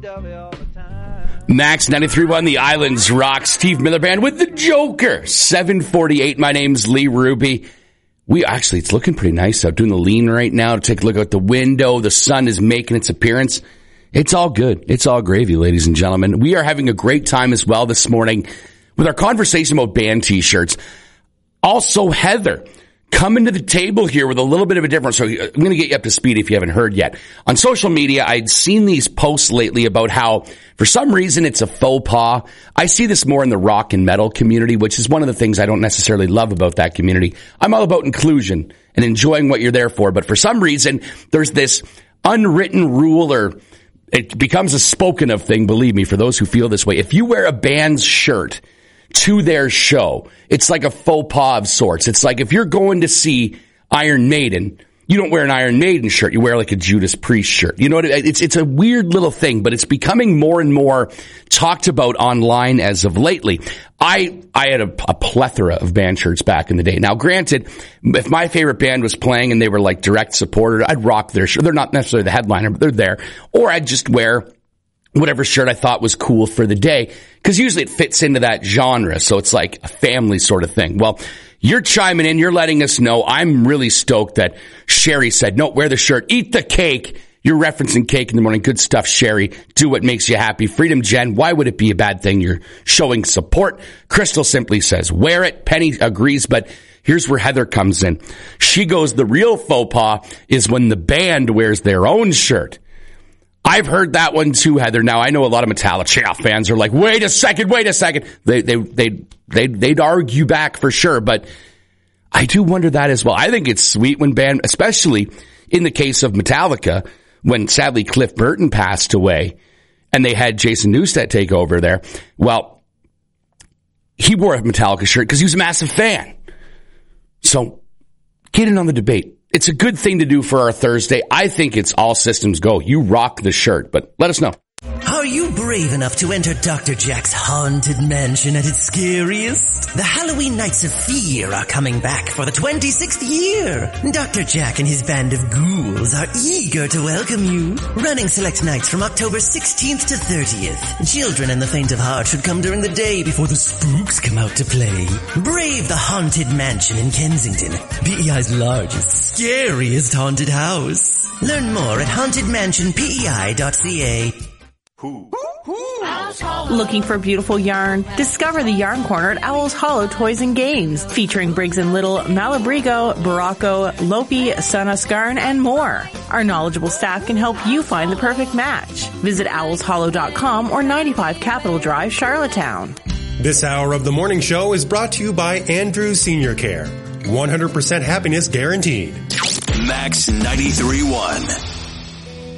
Max 93.1, The Islands Rock. Steve Miller Band with the Joker. 7:48. My name's Lee Ruby. It's looking pretty nice out. Doing the lean right now to take a look out the window. The sun is making its appearance. It's all good. It's all gravy, ladies and gentlemen. We are having a great time as well this morning with our conversation about band t-shirts. Also, Heather coming to the table here with a little bit of a difference. So I'm going to get you up to speed if you haven't heard yet. On social media, I'd seen these posts lately about how, for some reason, it's a faux pas. I see this more in the rock and metal community, which is one of the things I don't necessarily love about that community. I'm all about inclusion and enjoying what you're there for. But for some reason, there's this unwritten rule, or it becomes a spoken of thing, believe me, for those who feel this way. If you wear a band's shirt to their show, it's like a faux pas of sorts. It's like if you're going to see Iron Maiden, you don't wear an Iron Maiden shirt. You wear like a Judas Priest shirt. You know what? It's a weird little thing, but it's becoming more and more talked about online as of lately. I had a plethora of band shirts back in the day. Now, granted, if my favorite band was playing and they were like direct supporter, I'd rock their shirt. They're not necessarily the headliner, but they're there. Or I'd just wear whatever shirt I thought was cool for the day, because usually it fits into that genre. So it's like a family sort of thing. Well, you're chiming in. You're letting us know. I'm really stoked that Sherry said, no, wear the shirt, eat the cake. You're referencing Cake in the Morning. Good stuff, Sherry. Do what makes you happy. Freedom Jen, why would it be a bad thing? You're showing support. Crystal simply says, wear it. Penny agrees, but here's where Heather comes in. She goes, the real faux pas is when the band wears their own shirt. I've heard that one too, Heather. Now, I know a lot of Metallica fans are like, wait a second. They'd argue back for sure, but I do wonder that as well. I think it's sweet when band, especially in the case of Metallica, when sadly Cliff Burton passed away and they had Jason Newsted take over there. Well, he wore a Metallica shirt because he was a massive fan. So get in on the debate. It's a good thing to do for our Thursday. I think it's all systems go. You rock the shirt, but let us know. Are you brave enough to enter Dr. Jack's haunted mansion at its scariest? The Halloween Nights of Fear are coming back for the 26th year. Dr. Jack and his band of ghouls are eager to welcome you. Running select nights from October 16th to 30th. Children and the faint of heart should come during the day before the spooks come out to play. Brave the Haunted Mansion in Kensington, PEI's largest, scariest haunted house. Learn more at hauntedmansionpei.ca. Looking for beautiful yarn? Discover the Yarn Corner at Owl's Hollow Toys and Games, featuring Briggs & Little, Malabrigo, Barocco, Lopi, Sanaskarn, and more. Our knowledgeable staff can help you find the perfect match. Visit owlshollow.com or 95 Capitol Drive, Charlottetown. This hour of the morning show is brought to you by Andrew Senior Care. 100% happiness guaranteed. Max 93.1.